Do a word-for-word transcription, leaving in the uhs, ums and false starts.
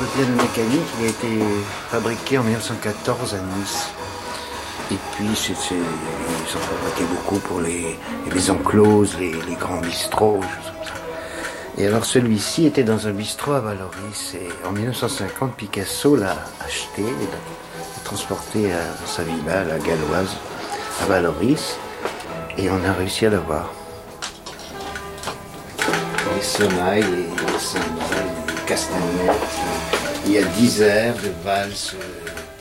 Le piano mécanique, il a été fabriqué en mille neuf cent quatorze à Nice. Et puis, c'est, c'est, ils ont fabriqué beaucoup pour les, les maisons closes, les, les grands bistrots, choses comme ça. Et alors, celui-ci était dans un bistrot à Vallauris. Et en mille neuf cent cinquante, Picasso l'a acheté et l'a transporté à sa villa, la Galloise, à Vallauris. Et on a réussi à l'avoir. Les sonnailles, les, les cymbales, les castagnettes. Il y a dix airs de valse